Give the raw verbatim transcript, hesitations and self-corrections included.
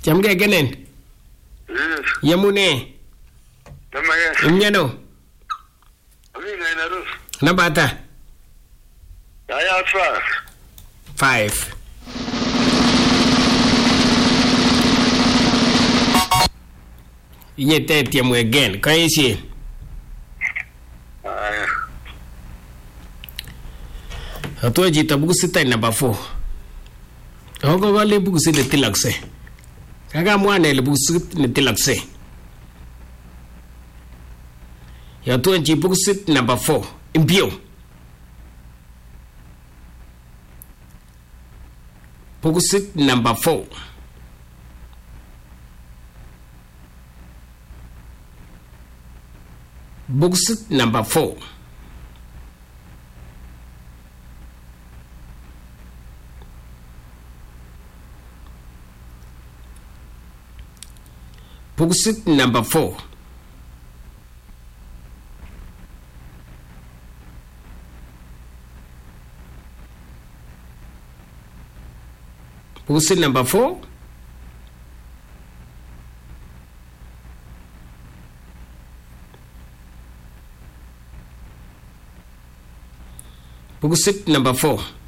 Chamge kenen. Yes. Yamune. Namaya. Mnyano. Ami ngaina rus. Nabata. Aya fa. Five. Inye te tiamu again. Kaisi. Aya. Hatua jita buku sita number four. Hoko wale buku sita tilakse. Kaka mwana ile buku sita tilakse. Hatua ji buku sita number four. Impio. Buku sita number four. Buku sita number four. Booksit number four. Booksit number four. Booksit number four.